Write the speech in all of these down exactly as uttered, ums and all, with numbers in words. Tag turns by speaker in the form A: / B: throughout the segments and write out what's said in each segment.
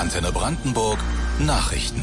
A: Antenne Brandenburg Nachrichten.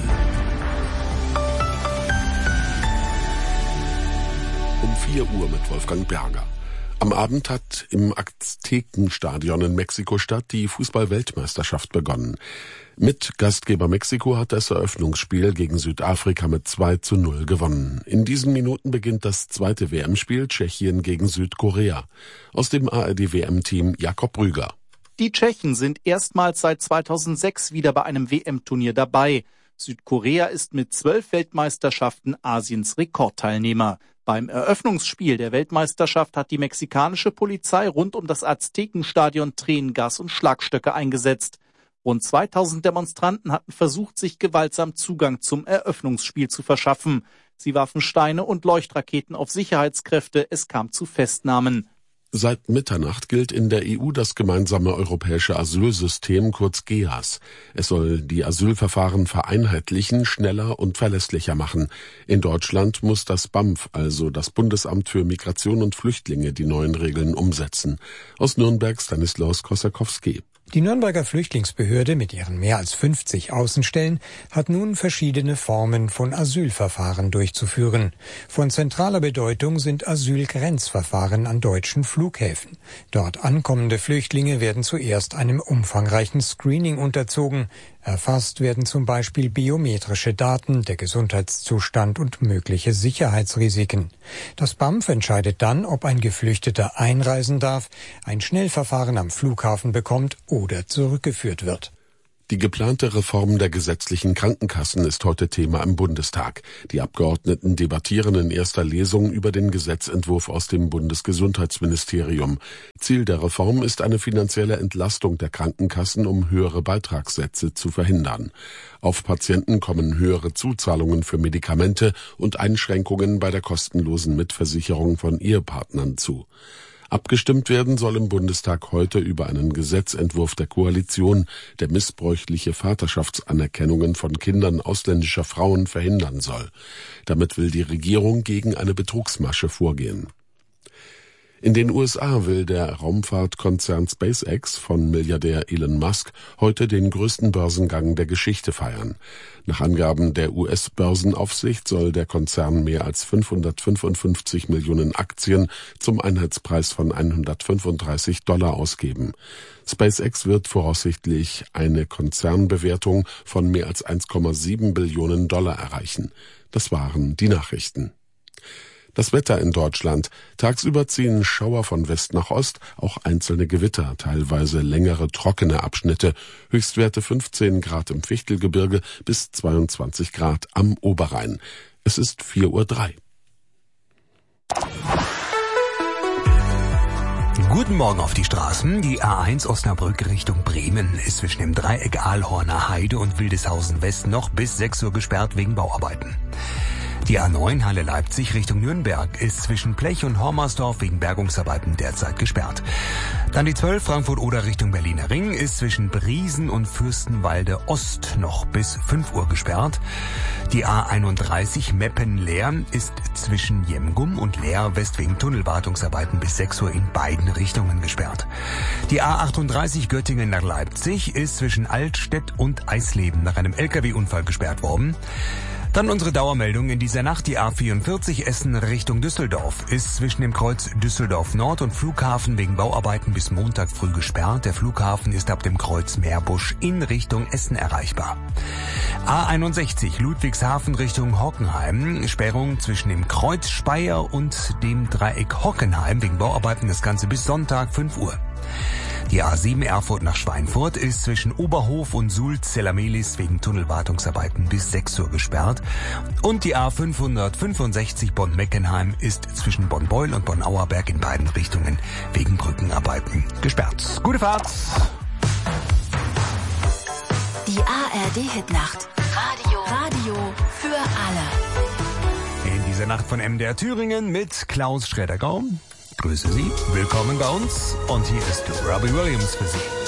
B: Um vier Uhr mit Wolfgang Berger. Am Abend hat im Aztekenstadion in Mexiko-Stadt die Fußball-Weltmeisterschaft begonnen. Mit Gastgeber Mexiko hat das Eröffnungsspiel gegen Südafrika mit zwei zu null gewonnen. In diesen Minuten beginnt das zweite W M-Spiel Tschechien gegen Südkorea. Aus dem A R D W M-Team Jakob Brüger.
C: Die Tschechen sind erstmals seit zweitausendsechs wieder bei einem W M-Turnier dabei. Südkorea ist mit zwölf Weltmeisterschaften Asiens Rekordteilnehmer. Beim Eröffnungsspiel der Weltmeisterschaft hat die mexikanische Polizei rund um das Aztekenstadion Tränengas und Schlagstöcke eingesetzt. Rund zweitausend Demonstranten hatten versucht, sich gewaltsam Zugang zum Eröffnungsspiel zu verschaffen. Sie warfen Steine und Leuchtraketen auf Sicherheitskräfte. Es kam zu Festnahmen.
B: Seit Mitternacht gilt in der E U das gemeinsame europäische Asylsystem, kurz G E A S. Es soll die Asylverfahren vereinheitlichen, schneller und verlässlicher machen. In Deutschland muss das B A M F, also das Bundesamt für Migration und Flüchtlinge, die neuen Regeln umsetzen. Aus Nürnberg Stanislaus Kosakowski.
D: Die Nürnberger Flüchtlingsbehörde mit ihren mehr als fünfzig Außenstellen hat nun verschiedene Formen von Asylverfahren durchzuführen. Von zentraler Bedeutung sind Asylgrenzverfahren an deutschen Flughäfen. Dort ankommende Flüchtlinge werden zuerst einem umfangreichen Screening unterzogen. Erfasst werden zum Beispiel biometrische Daten, der Gesundheitszustand und mögliche Sicherheitsrisiken. Das B A M F entscheidet dann, ob ein Geflüchteter einreisen darf, ein Schnellverfahren am Flughafen bekommt oder zurückgeführt wird.
B: Die geplante Reform der gesetzlichen Krankenkassen ist heute Thema im Bundestag. Die Abgeordneten debattieren in erster Lesung über den Gesetzentwurf aus dem Bundesgesundheitsministerium. Ziel der Reform ist eine finanzielle Entlastung der Krankenkassen, um höhere Beitragssätze zu verhindern. Auf Patienten kommen höhere Zuzahlungen für Medikamente und Einschränkungen bei der kostenlosen Mitversicherung von Ehepartnern zu. Abgestimmt werden soll im Bundestag heute über einen Gesetzentwurf der Koalition, der missbräuchliche Vaterschaftsanerkennungen von Kindern ausländischer Frauen verhindern soll. Damit will die Regierung gegen eine Betrugsmasche vorgehen. In den U S A will der Raumfahrtkonzern SpaceX von Milliardär Elon Musk heute den größten Börsengang der Geschichte feiern. Nach Angaben der U S-Börsenaufsicht soll der Konzern mehr als fünfhundertfünfundfünfzig Millionen Aktien zum Einheitspreis von hundertfünfunddreißig Dollar ausgeben. SpaceX wird voraussichtlich eine Konzernbewertung von mehr als eins Komma sieben Billionen Dollar erreichen. Das waren die Nachrichten. Das Wetter in Deutschland. Tagsüber ziehen Schauer von West nach Ost, auch einzelne Gewitter, teilweise längere trockene Abschnitte. Höchstwerte fünfzehn Grad im Fichtelgebirge bis zweiundzwanzig Grad am Oberrhein. Es ist vier Uhr drei.
E: Guten Morgen auf die Straßen. Die A eins Osnabrück Richtung Bremen ist zwischen dem Dreieck Aalhorner Heide und Wildeshausen West noch bis sechs Uhr gesperrt wegen Bauarbeiten. Die A neun Halle Leipzig Richtung Nürnberg ist zwischen Plech und Hormersdorf wegen Bergungsarbeiten derzeit gesperrt. Dann die zwölf Frankfurt-Oder Richtung Berliner Ring ist zwischen Briesen und Fürstenwalde Ost noch bis fünf Uhr gesperrt. Die A einunddreißig Meppen-Leer ist zwischen Jemgum und Leer West wegen Tunnelwartungsarbeiten bis sechs Uhr in beiden Richtungen gesperrt. Die A achtunddreißig Göttingen nach Leipzig ist zwischen Altstedt und Eisleben nach einem L K W-Unfall gesperrt worden. Dann unsere Dauermeldung in dieser Nacht. Die A vierundvierzig Essen Richtung Düsseldorf ist zwischen dem Kreuz Düsseldorf Nord und Flughafen wegen Bauarbeiten bis Montag früh gesperrt. Der Flughafen ist ab dem Kreuz Meerbusch in Richtung Essen erreichbar. A einundsechzig Ludwigshafen Richtung Hockenheim. Sperrung zwischen dem Kreuz Speyer und dem Dreieck Hockenheim wegen Bauarbeiten. Das Ganze bis Sonntag fünf Uhr. Die A sieben Erfurt nach Schweinfurt ist zwischen Oberhof und Sulz-Zellamelis wegen Tunnelwartungsarbeiten bis sechs Uhr gesperrt. Und die A fünfhundertfünfundsechzig Bonn-Meckenheim ist zwischen Bonn-Beul und Bonn-Auerberg in beiden Richtungen wegen Brückenarbeiten gesperrt. Gute Fahrt!
F: Die A R D-Hitnacht. Radio. Radio für alle.
E: In dieser Nacht von M D R Thüringen mit Klaus Schroeder-Gaum. Grüße Sie, willkommen bei uns und hier ist Robbie Williams für Sie.